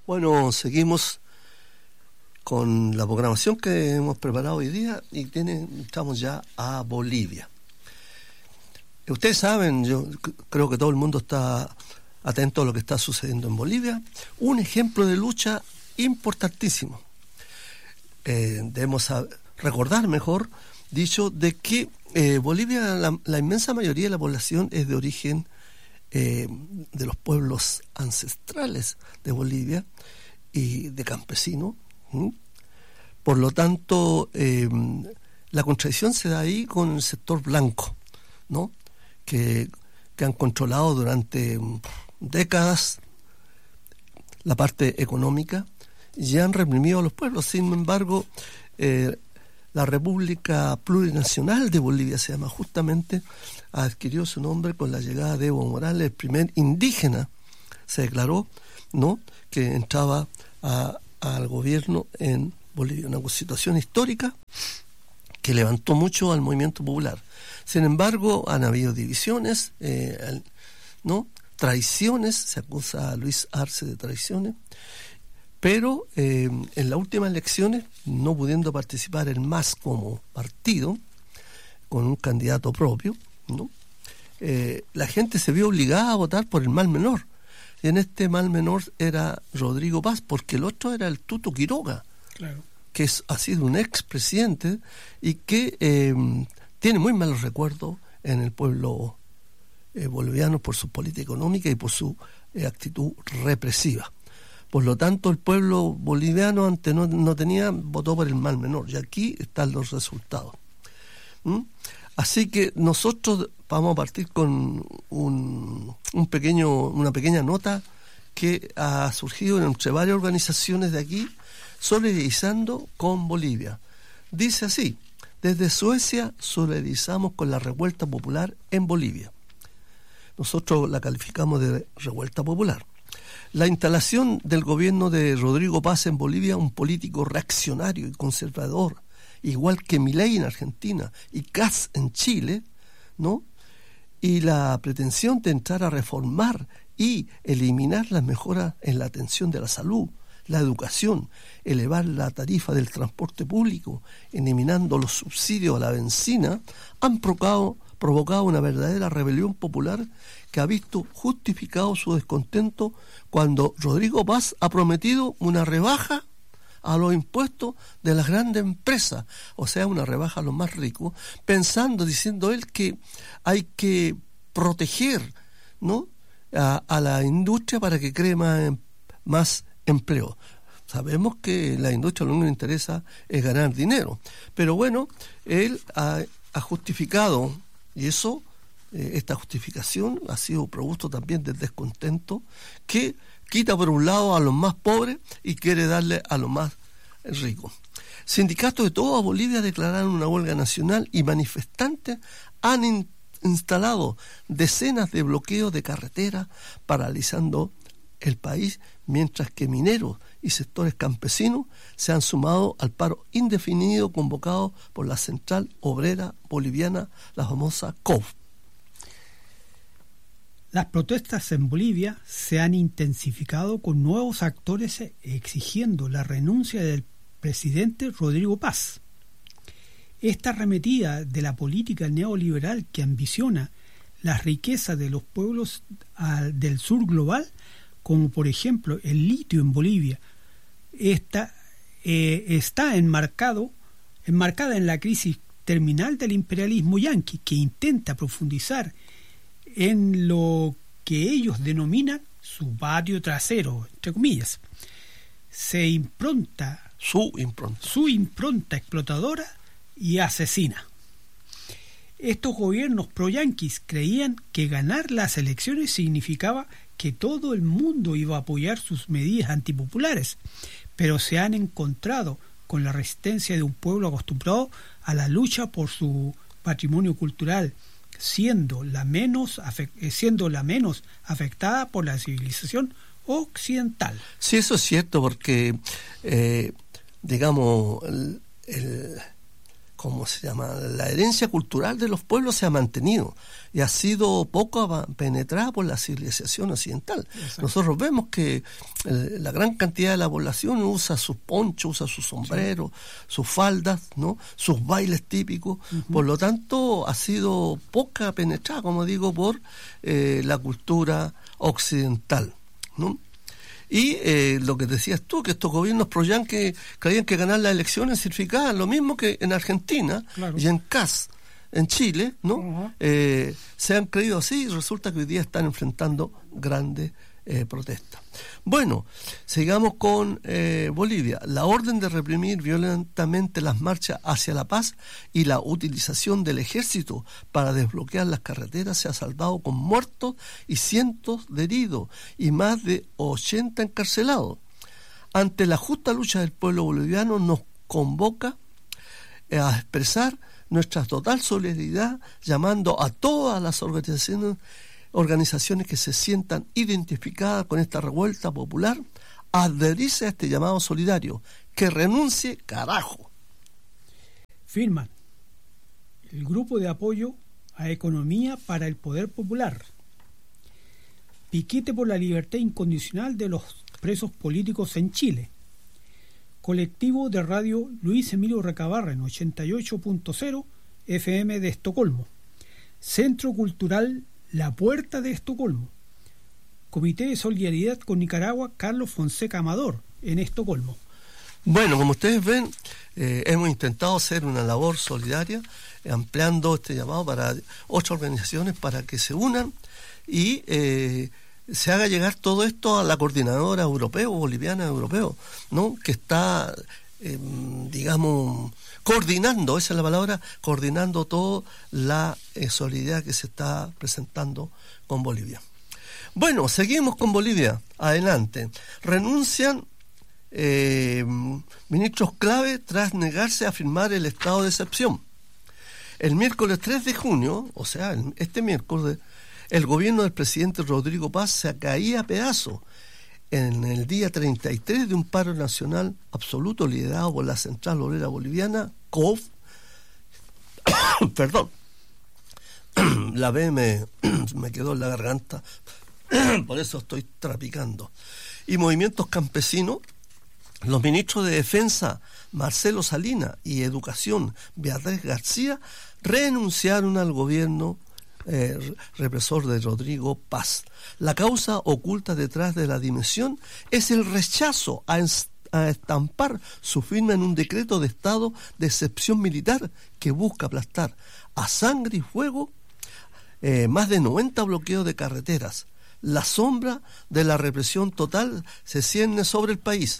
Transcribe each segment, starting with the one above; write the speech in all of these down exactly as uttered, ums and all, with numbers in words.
Bueno, seguimos con la programación que hemos preparado hoy día y tiene, estamos ya a Bolivia. Ustedes saben, yo creo que todo el mundo está atento a lo que está sucediendo en Bolivia. Un ejemplo de lucha importantísimo. Eh, debemos recordar, mejor dicho, de que eh, Bolivia, la, la inmensa mayoría de la población es de origen eh, de los pueblos ancestrales de Bolivia y de campesinos. ¿Mm? Por lo tanto, eh, la contradicción se da ahí con el sector blanco, ¿no? Que, que han controlado durante décadas la parte económica y han reprimido a los pueblos. Sin embargo, eh, la República Plurinacional de Bolivia, se llama justamente, adquirió su nombre con la llegada de Evo Morales, el primer indígena, se declaró, ¿no?, que entraba a, al gobierno en Bolivia. Una situación histórica que levantó mucho al movimiento popular. Sin embargo, han habido divisiones, eh, ¿no?, traiciones, se acusa a Luis Arce de traiciones, pero eh, en las últimas elecciones, no pudiendo participar el M A S como partido, con un candidato propio, ¿no?, eh, la gente se vio obligada a votar por el mal menor. Y en este mal menor era Rodrigo Paz, porque el otro era el Tuto Quiroga, claro, que es, ha sido un expresidente y que eh, tiene muy malos recuerdos en el pueblo eh, boliviano por su política económica y por su eh, actitud represiva. Por lo tanto, el pueblo boliviano antes no, no tenía, votó por el mal menor, y aquí están los resultados. ¿Mm? Así que nosotros vamos a partir con un, un pequeño, una pequeña nota que ha surgido entre varias organizaciones de aquí, solidarizando con Bolivia. Dice así: desde Suecia solidarizamos con la revuelta popular en Bolivia. Nosotros la calificamos de revuelta popular. La instalación del gobierno de Rodrigo Paz en Bolivia, un político reaccionario y conservador, igual que Milei en Argentina y Kast en Chile, ¿no?, y la pretensión de entrar a reformar y eliminar las mejoras en la atención de la salud, la educación, elevar la tarifa del transporte público, eliminando los subsidios a la benzina, han provocado, provocado una verdadera rebelión popular que ha visto justificado su descontento cuando Rodrigo Paz ha prometido una rebaja a los impuestos de las grandes empresas, o sea, una rebaja a los más ricos, pensando, diciendo él, que hay que proteger, ¿no?, a, a la industria para que cree más, más empleo. Sabemos que la industria lo único que le interesa es ganar dinero, pero bueno, él ha, ha justificado, y eso, eh, esta justificación ha sido producto también del descontento, que quita por un lado a los más pobres y quiere darle a los más ricos. Sindicatos de toda Bolivia declararon una huelga nacional y manifestantes han in- instalado decenas de bloqueos de carretera, paralizando el país, mientras que mineros y sectores campesinos se han sumado al paro indefinido convocado por la Central Obrera Boliviana, la famosa C O B. Las protestas en Bolivia se han intensificado con nuevos actores exigiendo la renuncia del presidente Rodrigo Paz. Esta arremetida de la política neoliberal que ambiciona las riquezas de los pueblos al, del sur global, como por ejemplo el litio en Bolivia, está, eh, está enmarcado, enmarcada en la crisis terminal del imperialismo yanqui, que intenta profundizar en lo que ellos denominan su patio trasero, entre comillas. Se impronta su impronta, su impronta explotadora y asesina. Estos gobiernos pro-yanquis creían que ganar las elecciones significaba que todo el mundo iba a apoyar sus medidas antipopulares, pero se han encontrado con la resistencia de un pueblo acostumbrado a la lucha por su patrimonio cultural, siendo la menos afect- siendo la menos afectada por la civilización occidental. Sí, eso es cierto, porque eh, digamos el, el ¿cómo se llama? La herencia cultural de los pueblos se ha mantenido y ha sido poco penetrada por la civilización occidental. Exacto. Nosotros vemos que eh, la gran cantidad de la población usa sus ponchos, usa sus sombreros, sí. sus faldas, ¿no? Sus bailes típicos. Uh-huh. Por lo tanto, ha sido poca penetrada, como digo, por eh, la cultura occidental, ¿no? Y eh, lo que decías tú, que estos gobiernos pro-yanquis creían que ganar las elecciones significaba lo mismo que en Argentina, claro. y en C A S, en Chile, ¿no? Uh-huh. Eh, se han creído así y resulta que hoy día están enfrentando grandes eh, protestas. Bueno, sigamos con eh, Bolivia. La orden de reprimir violentamente las marchas hacia la paz y la utilización del ejército para desbloquear las carreteras se ha saldado con muertos y cientos de heridos y más de ochenta encarcelados. Ante la justa lucha del pueblo boliviano nos convoca a expresar nuestra total solidaridad, llamando a todas las organizaciones organizaciones que se sientan identificadas con esta revuelta popular a adherirse a este llamado solidario, que renuncie, carajo. Firman el Grupo de Apoyo a Economía para el Poder Popular. Piquete por la libertad incondicional de los presos políticos en Chile. Colectivo de radio Luis Emilio Recabarren, ochenta y ocho punto cero F M de Estocolmo. Centro Cultural La Puerta de Estocolmo. Comité de Solidaridad con Nicaragua Carlos Fonseca Amador, en Estocolmo. Bueno, como ustedes ven, eh, hemos intentado hacer una labor solidaria, eh, ampliando este llamado para otras organizaciones para que se unan y eh, se haga llegar todo esto a la coordinadora europeo, boliviana europeo, ¿no? Que está, eh, digamos, coordinando, esa es la palabra, coordinando toda la eh, solidaridad que se está presentando con Bolivia. Bueno, seguimos con Bolivia. Adelante. Renuncian eh, ministros clave tras negarse a firmar el estado de excepción. El miércoles tres de junio, o sea, el, este miércoles, el gobierno del presidente Rodrigo Paz se caía a pedazos en el día treinta y tres de un paro nacional absoluto liderado por la Central Obrera Boliviana, C O F. Perdón, la B me, me quedó en la garganta, por eso estoy trapicando. Y movimientos campesinos. Los ministros de Defensa, Marcelo Salinas, y Educación, Beatriz García, renunciaron al gobierno Eh, represor de Rodrigo Paz. La causa oculta detrás de la dimisión es el rechazo a, a estampar su firma en un decreto de estado de excepción militar que busca aplastar a sangre y fuego eh, más de noventa bloqueos de carreteras. La sombra de la represión total se cierne sobre el país.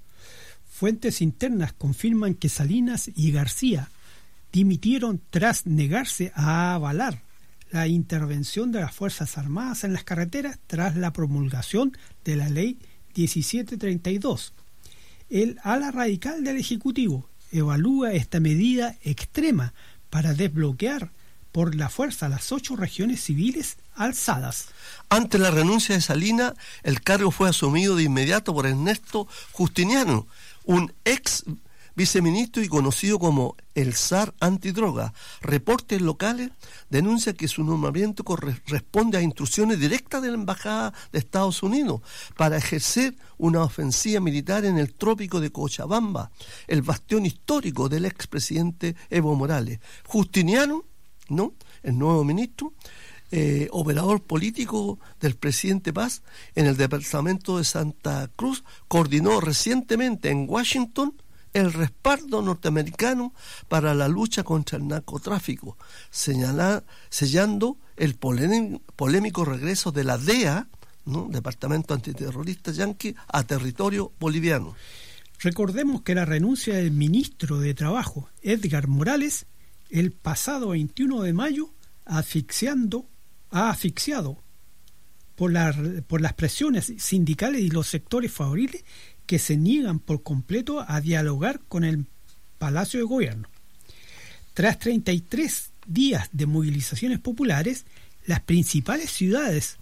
Fuentes internas confirman que Salinas y García dimitieron tras negarse a avalar la intervención de las Fuerzas Armadas en las carreteras tras la promulgación de la Ley diecisiete treinta y dos. El ala radical del Ejecutivo evalúa esta medida extrema para desbloquear por la fuerza las ocho regiones civiles alzadas. Ante la renuncia de Salinas, el cargo fue asumido de inmediato por Ernesto Justiniano, un ex viceministro y conocido como el zar antidroga. Reportes locales denuncian que su nombramiento corre- responde a instrucciones directas de la Embajada de Estados Unidos para ejercer una ofensiva militar en el trópico de Cochabamba, el bastión histórico del expresidente Evo Morales. Justiniano, ¿no?, el nuevo ministro, eh, operador político del presidente Paz en el departamento de Santa Cruz, coordinó recientemente en Washington el respaldo norteamericano para la lucha contra el narcotráfico, señala, sellando el polé- polémico regreso de la D E A, ¿no?, Departamento Antiterrorista Yanqui, a territorio boliviano. Recordemos que la renuncia del ministro de Trabajo, Edgar Morales, el pasado veintiuno de mayo, asfixiando, ha asfixiado por, la, por las presiones sindicales y los sectores favoriles que se niegan por completo a dialogar con el Palacio de Gobierno. Tras treinta y tres días de movilizaciones populares, las principales ciudades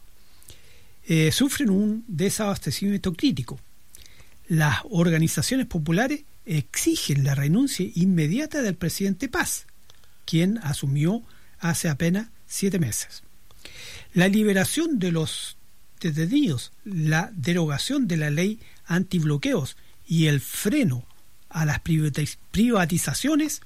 eh, sufren un desabastecimiento crítico. Las organizaciones populares exigen la renuncia inmediata del presidente Paz, quien asumió hace apenas siete meses. La liberación de los detenidos, la derogación de la ley antibloqueos y el freno a las privatizaciones,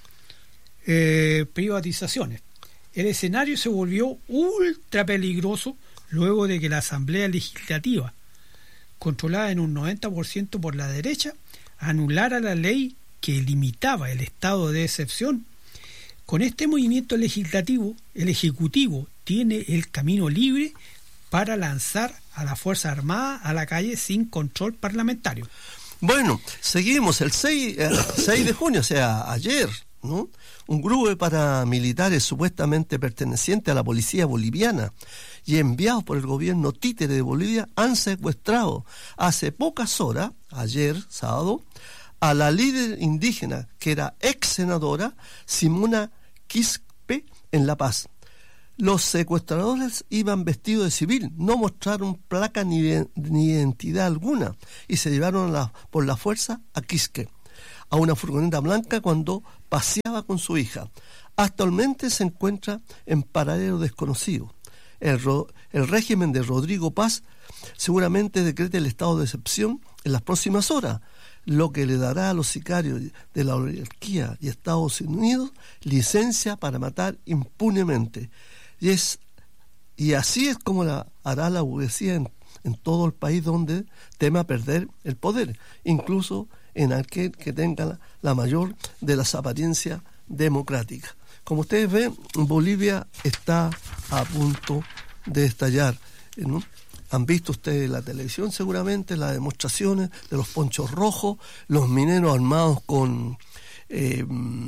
eh, privatizaciones. El escenario se volvió ultra peligroso luego de que la Asamblea Legislativa, controlada en un noventa por ciento por la derecha, anulara la ley que limitaba el estado de excepción. Con este movimiento legislativo, el Ejecutivo tiene el camino libre para lanzar a la Fuerza Armada a la calle sin control parlamentario. Bueno, seguimos el seis, eh, seis de junio, o sea, ayer, ¿no? Un grupo de paramilitares supuestamente pertenecientes a la policía boliviana y enviados por el gobierno títere de Bolivia han secuestrado hace pocas horas, ayer, sábado, a la líder indígena, que era ex senadora Simona Quispe, en La Paz. Los secuestradores iban vestidos de civil, no mostraron placa ni, de, ni identidad alguna y se llevaron a la, por la fuerza a Quisque, a una furgoneta blanca cuando paseaba con su hija. Actualmente se encuentra en paradero desconocido. El, el régimen de Rodrigo Paz seguramente decrete el estado de excepción en las próximas horas, lo que le dará a los sicarios de la oligarquía y Estados Unidos licencia para matar impunemente. Y, es, y así es como la hará la burguesía en, en todo el país donde tema perder el poder, incluso en aquel que tenga la, la mayor de las apariencias democráticas. Como ustedes ven, Bolivia está a punto de estallar, ¿no? Han visto ustedes la televisión seguramente, las demostraciones de los ponchos rojos, los mineros armados con eh,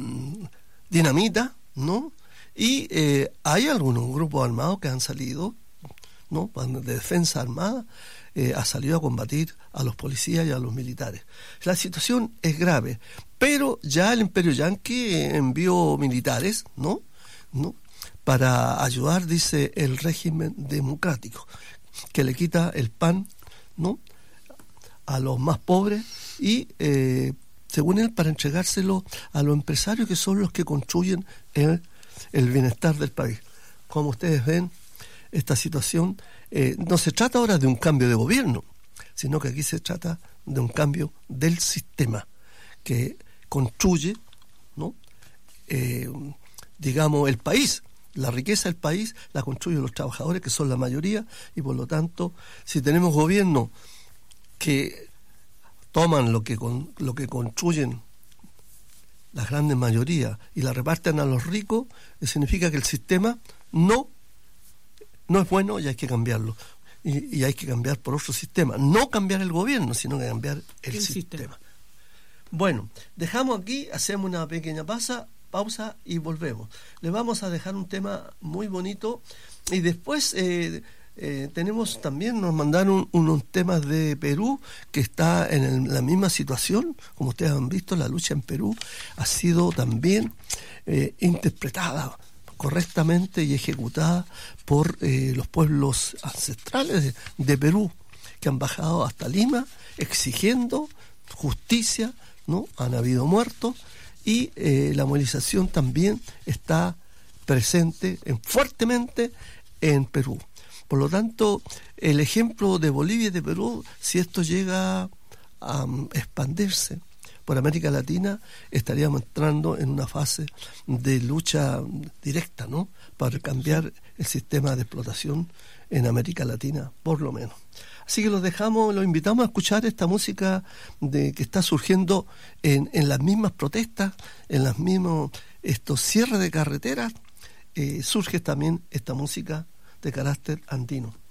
dinamita, ¿no? Y eh, hay algunos grupos armados que han salido, ¿no? De defensa armada, eh, ha salido a combatir a los policías y a los militares. La situación es grave, pero ya el Imperio Yanqui envió militares, ¿no? ¿no? Para ayudar, dice, el régimen democrático, que le quita el pan, ¿no? A los más pobres y, eh, según él, para entregárselo a los empresarios, que son los que construyen el, el bienestar del país. Como ustedes ven, esta situación eh, no se trata ahora de un cambio de gobierno, sino que aquí se trata de un cambio del sistema que construye, ¿no? Eh, digamos, el país. La riqueza del país la construyen los trabajadores, que son la mayoría, y por lo tanto, si tenemos gobiernos que toman lo que con, lo que construyen las grandes mayorías y la reparten a los ricos, significa que el sistema no, no es bueno y hay que cambiarlo. Y, y hay que cambiar por otro sistema. No cambiar el gobierno, sino que cambiar el, el sistema. sistema. Bueno, dejamos aquí, hacemos una pequeña pausa. pausa y volvemos. Les vamos a dejar un tema muy bonito y después eh, eh, tenemos también, nos mandaron unos temas de Perú que está en el, la misma situación. Como ustedes han visto, la lucha en Perú ha sido también eh, interpretada correctamente y ejecutada por eh, los pueblos ancestrales de, de Perú, que han bajado hasta Lima exigiendo justicia, ¿no? Han habido muertos. Y eh, la movilización también está presente en, fuertemente en Perú. Por lo tanto, el ejemplo de Bolivia y de Perú, si esto llega a um, expandirse por América Latina, estaríamos entrando en una fase de lucha directa, ¿no? Para cambiar el sistema de explotación en América Latina, por lo menos. Así que los dejamos, los invitamos a escuchar esta música de que está surgiendo en, en las mismas protestas, en los mismos estos cierres de carreteras, eh, surge también esta música de carácter andino.